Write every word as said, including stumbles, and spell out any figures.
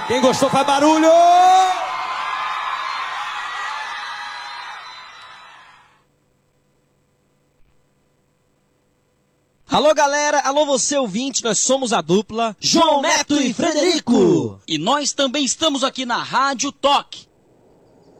Quem gostou faz barulho! Alô galera, alô você ouvinte, nós somos a dupla João Neto e Frederico. E nós também estamos aqui na Rádio Toque.